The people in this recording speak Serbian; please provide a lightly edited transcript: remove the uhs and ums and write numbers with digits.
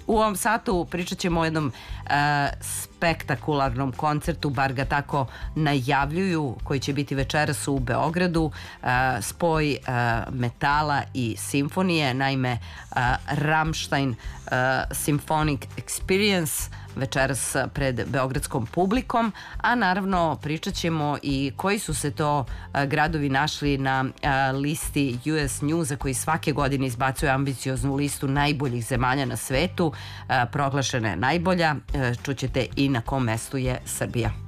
U ovom satu pričat ćemo o jednom spektakularnom koncertu, bar ga tako najavljuju, koji će biti večeras u Beogradu. Spoj metala i simfonije, naime Rammstein Symphonic Experience večeras pred beogradskom publikom, a naravno pričat ćemo i koji su se to gradovi našli na listi US Newsa, koji svake godine izbacuje ambicioznu listu najboljih zemalja na svetu. Proglašena je najbolja. Čućete i na kom mestu je Srbija.